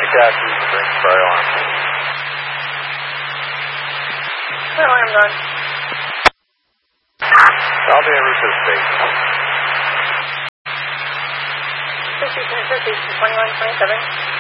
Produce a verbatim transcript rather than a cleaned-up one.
taxi, you can bring fire alarm. Fire alarm's on. I'll be en route to the station. Station, Station twenty-one twenty-seven.